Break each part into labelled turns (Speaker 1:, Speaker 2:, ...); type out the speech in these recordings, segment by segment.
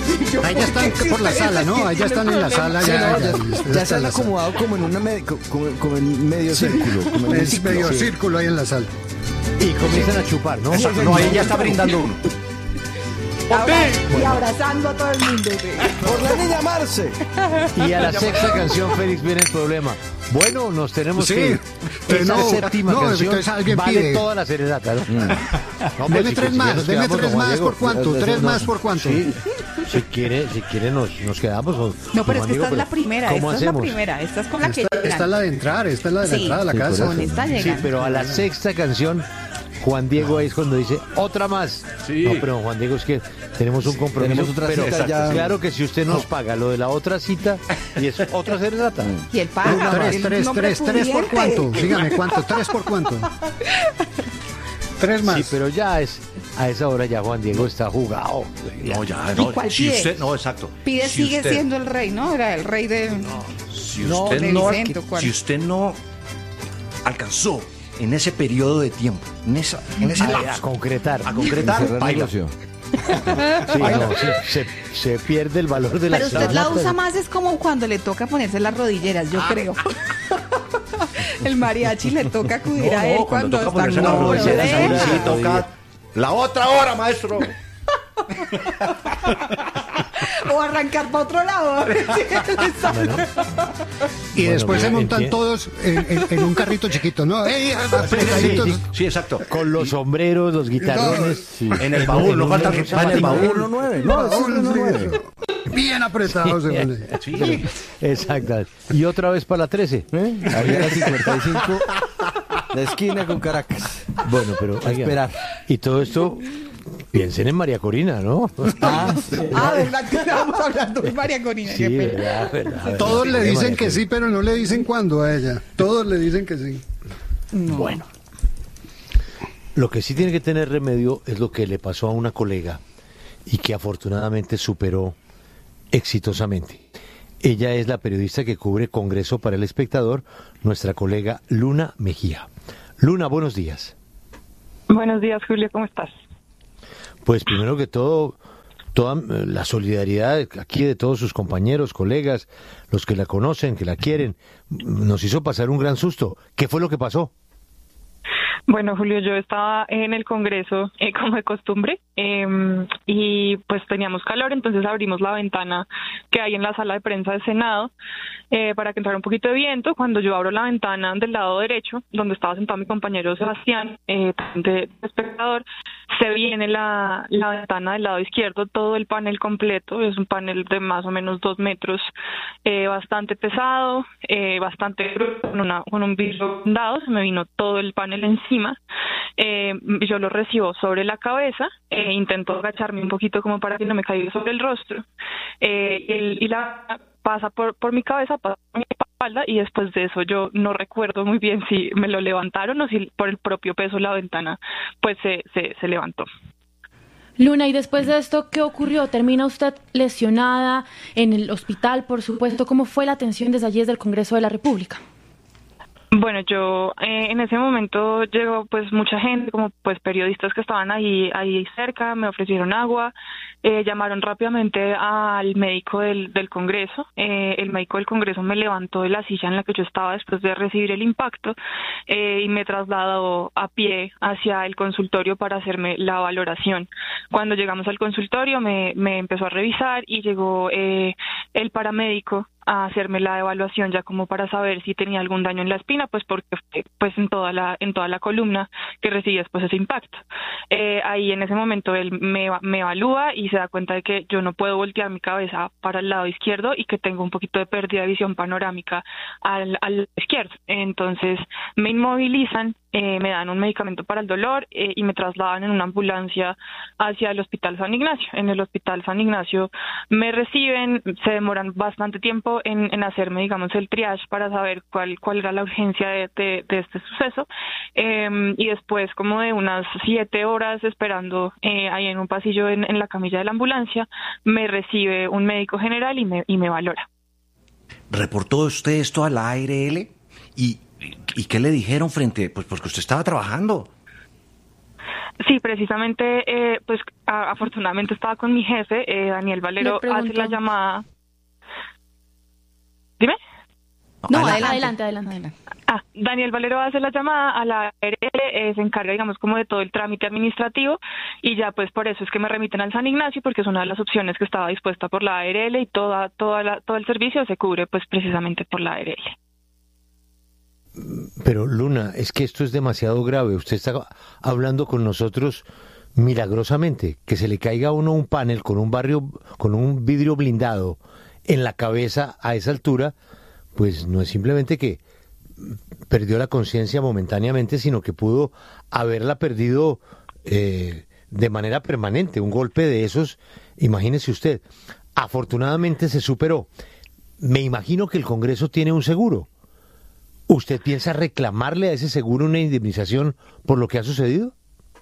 Speaker 1: Ahí ya están por la sala, ¿no? Ahí ya están en la sala.
Speaker 2: Ya se han acomodado como en como en medio círculo. Como en
Speaker 1: es medio círculo ahí en la sala.
Speaker 3: Y comienzan a chupar, ¿no?
Speaker 4: Exacto, no, ahí ya está brindando uno.
Speaker 5: Y abrazando a todo el mundo.
Speaker 2: Por la niña Marce.
Speaker 3: Y a la sexta canción, Félix, viene el problema. Bueno, nos tenemos que ir. Esa séptima canción vale
Speaker 1: pide
Speaker 3: toda la serenata, ¿no?
Speaker 1: No, deme tres más, deme tres más, ¿por cuánto? ¿Tres más por cuánto?
Speaker 3: Sí, si quiere nos quedamos.
Speaker 5: No, pero es que esta es la primera, esta es la primera, esta es con la que llegan.
Speaker 1: Esta es la de entrar, esta es la de la entrada a la casa.
Speaker 5: Con esta llegan.
Speaker 3: Sí, pero a la sexta canción, Juan Diego ahí es cuando dice, otra más.
Speaker 4: Sí.
Speaker 3: No, pero Juan Diego, es que tenemos un compromiso.
Speaker 2: Tenemos otra
Speaker 3: pero
Speaker 2: cita ya.
Speaker 3: claro que si usted nos paga lo de la otra cita, y es otra serenata.
Speaker 5: Y el paga.
Speaker 1: Tres por cuánto, dígame cuánto, tres por cuánto. Tres más.
Speaker 3: Sí, pero ya es, a esa hora ya Juan Diego está jugado.
Speaker 4: No, ya,
Speaker 5: ¿Y
Speaker 4: no.
Speaker 5: cuál
Speaker 4: Si
Speaker 5: pide?
Speaker 4: usted, no, exacto.
Speaker 5: Pide
Speaker 4: Si
Speaker 5: sigue
Speaker 4: usted-
Speaker 5: siendo el rey, ¿no? Era el rey de...
Speaker 4: Si
Speaker 5: No,
Speaker 4: usted
Speaker 5: de
Speaker 4: no,
Speaker 5: Vicento, ¿cuál?
Speaker 4: si usted no alcanzó en ese periodo de tiempo, en ese
Speaker 3: A
Speaker 4: lapso,
Speaker 3: concretar.
Speaker 4: a concretar,
Speaker 2: Cerrar
Speaker 4: baila.
Speaker 2: negocio.
Speaker 3: Sí, no, se pierde el valor de la
Speaker 5: Pero usted la
Speaker 3: serenata.
Speaker 5: usa más es como cuando le toca ponerse las rodilleras, yo creo. El mariachi le toca acudir a él cuando
Speaker 4: toca
Speaker 5: está
Speaker 4: ponerse las
Speaker 5: no,
Speaker 4: rodilleras,
Speaker 5: ¿eh?
Speaker 4: ahí sí toca la otra hora, maestro.
Speaker 5: O arrancar para otro lado.
Speaker 1: Y
Speaker 3: Bueno,
Speaker 1: después se
Speaker 3: bien,
Speaker 1: montan
Speaker 3: entiendo.
Speaker 1: todos en un carrito chiquito, ¿no? ¡Ey, apretaditos!
Speaker 4: Sí, exacto.
Speaker 3: Con los sombreros, los guitarrones. Sí.
Speaker 4: En el baúl, no falta que va en el baúl.
Speaker 2: 1-9, no, es 1-9.
Speaker 1: Bien apretados se pone.
Speaker 4: Sí.
Speaker 3: Exacto. Y otra vez para la 13.
Speaker 2: Había la 55, la esquina con Caracas.
Speaker 3: Bueno, pero
Speaker 2: A esperar.
Speaker 3: Y todo esto, piensen en María Corina, ¿no?
Speaker 5: Ah, ¿verdad que estábamos hablando de María Corina?
Speaker 3: Sí,
Speaker 5: Qué pena.
Speaker 3: verdad.
Speaker 1: Todos le dicen que sí, pero no le dicen cuándo a ella. Todos le dicen que sí.
Speaker 3: Bueno. Lo que sí tiene que tener remedio es lo que le pasó a una colega y que afortunadamente superó exitosamente. Ella es la periodista que cubre Congreso para El Espectador, nuestra colega Luna Mejía. Luna, buenos días.
Speaker 6: Buenos días, Julio, ¿cómo estás?
Speaker 3: Pues primero que todo, toda la solidaridad aquí de todos sus compañeros, colegas, los que la conocen, que la quieren, nos hizo pasar un gran susto. ¿Qué fue lo que pasó?
Speaker 6: Bueno, Julio, yo estaba en el Congreso, como de costumbre, y pues teníamos calor, entonces abrimos la ventana que hay en la sala de prensa del Senado para que entrara un poquito de viento. Cuando yo abro la ventana del lado derecho, donde estaba sentado mi compañero Sebastián, de espectador, se viene la ventana del lado izquierdo, todo el panel completo, es un panel de más o menos 2 metros, bastante pesado, bastante grueso, con un vidrio dado, se me vino todo el panel encima. Yo lo recibo sobre la cabeza, intento agacharme un poquito como para que no me caiga sobre el rostro, y la pasa por mi cabeza, pasa por mi espalda, y después de eso yo no recuerdo muy bien si me lo levantaron o si por el propio peso la ventana pues se levantó.
Speaker 7: Luna, y después de esto, ¿qué ocurrió? ¿Termina usted lesionada en el hospital, por supuesto? ¿Cómo fue la atención desde allí, desde el Congreso de la República?
Speaker 6: Bueno, yo en ese momento llegó pues mucha gente, como pues periodistas que estaban ahí cerca, me ofrecieron agua, llamaron rápidamente al médico del Congreso, el médico del Congreso me levantó de la silla en la que yo estaba después de recibir el impacto y me trasladó a pie hacia el consultorio para hacerme la valoración. Cuando llegamos al consultorio me empezó a revisar y llegó el paramédico a hacerme la evaluación ya como para saber si tenía algún daño en la espina, pues porque pues en toda la columna que recibí después ese impacto. Ahí en ese momento él me evalúa y se da cuenta de que yo no puedo voltear mi cabeza para el lado izquierdo y que tengo un poquito de pérdida de visión panorámica al lado izquierdo. Entonces me inmovilizan, me dan un medicamento para el dolor y me trasladan en una ambulancia hacia el Hospital San Ignacio. En el Hospital San Ignacio me reciben, se demoran bastante tiempo en hacerme, digamos, el triage para saber cuál era la urgencia de este suceso, y después como de unas 7 horas esperando ahí en un pasillo en la camilla de la ambulancia, me recibe un médico general y me valora.
Speaker 4: ¿Reportó usted esto a la ARL? ¿Y qué le dijeron frente? Pues porque usted estaba trabajando.
Speaker 6: Sí, precisamente, pues afortunadamente estaba con mi jefe, Daniel Valero, hace la llamada. Dime.
Speaker 7: No, adelante.
Speaker 6: Daniel Valero hace la llamada a la ARL, se encarga, digamos, como de todo el trámite administrativo y ya pues por eso es que me remiten al San Ignacio, porque es una de las opciones que estaba dispuesta por la ARL y todo el servicio se cubre pues precisamente por la ARL.
Speaker 3: Pero Luna, es que esto es demasiado grave. Usted está hablando con nosotros milagrosamente. Que se le caiga a uno un panel con un vidrio blindado en la cabeza a esa altura, pues no es simplemente que perdió la conciencia momentáneamente, sino que pudo haberla perdido de manera permanente. Un golpe de esos, imagínese usted. Afortunadamente se superó. Me imagino que el Congreso tiene un seguro. ¿Usted piensa reclamarle a ese seguro una indemnización por lo que ha sucedido?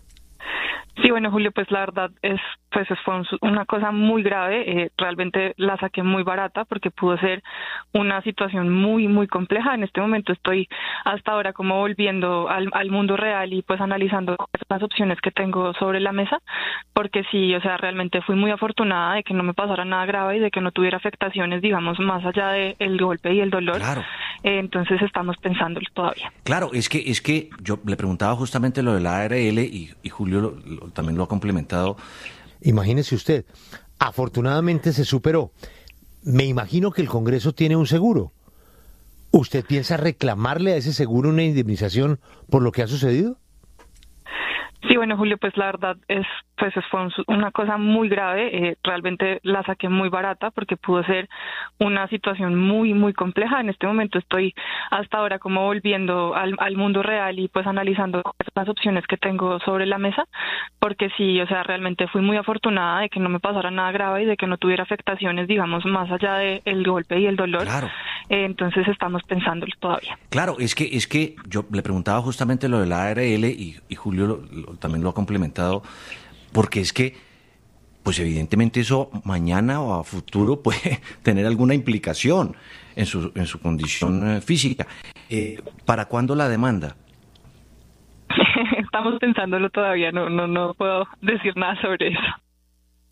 Speaker 6: Sí, bueno, Julio, pues la verdad fue una cosa muy grave. Realmente la saqué muy barata porque pudo ser una situación muy, muy compleja. En este momento estoy hasta ahora como volviendo al mundo real y pues analizando las opciones que tengo sobre la mesa, porque sí, o sea, realmente fui muy afortunada de que no me pasara nada grave y de que no tuviera afectaciones, digamos, más allá del golpe y el dolor.
Speaker 4: Claro.
Speaker 6: Entonces estamos pensándolo todavía.
Speaker 4: Claro, es que yo le preguntaba justamente lo de la ARL y Julio también lo ha complementado.
Speaker 3: Imagínese usted, afortunadamente se superó. Me imagino que el Congreso tiene un seguro. ¿Usted piensa reclamarle a ese seguro una indemnización por lo que ha sucedido?
Speaker 6: Sí, bueno, Julio, pues la verdad fue una cosa muy grave. Realmente la saqué muy barata porque pudo ser una situación muy, muy compleja. En este momento estoy hasta ahora como volviendo al mundo real y pues analizando las opciones que tengo sobre la mesa, porque sí, o sea, realmente fui muy afortunada de que no me pasara nada grave y de que no tuviera afectaciones, digamos, más allá del golpe y el dolor.
Speaker 4: Claro.
Speaker 6: Entonces estamos pensándolo todavía.
Speaker 4: Claro, es que yo le preguntaba justamente lo de la ARL y Julio también lo ha complementado, porque es que, pues evidentemente eso mañana o a futuro puede tener alguna implicación en su condición física. ¿Para cuándo la demanda?
Speaker 6: Estamos pensándolo todavía, no puedo decir nada sobre eso.